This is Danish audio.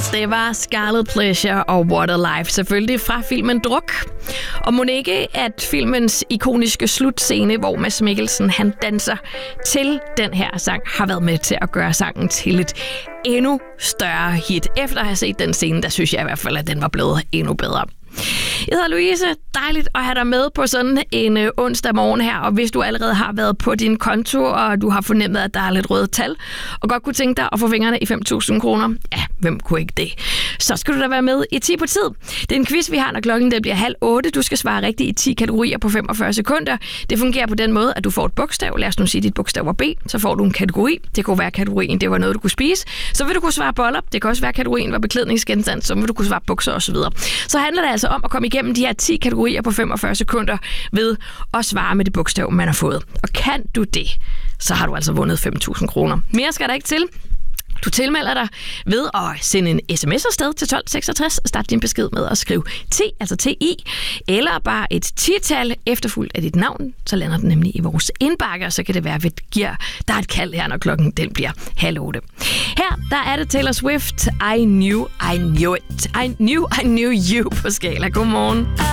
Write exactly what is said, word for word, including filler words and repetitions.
Det var Scarlet Pleasure og What a Life, selvfølgelig fra filmen Druk. Og mon ikke, at filmens ikoniske slutscene, hvor Mads Mikkelsen han danser til den her sang, har været med til at gøre sangen til et endnu større hit. Efter at have set den scene, der synes jeg i hvert fald, at den var blevet endnu bedre. Jeg hedder Louise. Dejligt at have dig med på sådan en øh, onsdag morgen her, og hvis du allerede har været på din konto, og du har fornemmet, at der er lidt røde tal, og godt kunne tænke dig at få fingrene i fem tusind kroner, ja, hvem kunne ikke det? Så skal du da være med i ti på tid. Det er en quiz, vi har, når klokken det bliver halv otte. Du skal svare rigtigt i ti kategorier på femogfyrre sekunder. Det fungerer på den måde, at du får et bogstav. Lad os nu sige, dit bogstav var B. Så får du en kategori. Det kunne være kategorien, det var noget, du kunne spise. Så vil du kunne svare boller. Det kan også være kategorien var beklædningsgenstand. Så vil du kunne svare bukser osv. Så handler det altså om at komme igennem de her ti kategorier på femogfyrre sekunder ved at svare med det bogstav, man har fået. Og kan du det, så har du altså vundet fem tusind kroner. Mere skal der ikke til. Du tilmelder dig ved at sende en sms afsted til tolv seksogtres. Start din besked med at skrive T, altså T I, eller bare et ti-tal efterfulgt af dit navn. Så lander den nemlig i vores indbakke, og så kan det være, at vi giver dig et kald her, når klokken den bliver halv otte. Her, der er det Taylor Swift. I knew, I knew it. I knew, I knew you på Skala. Godmorgen.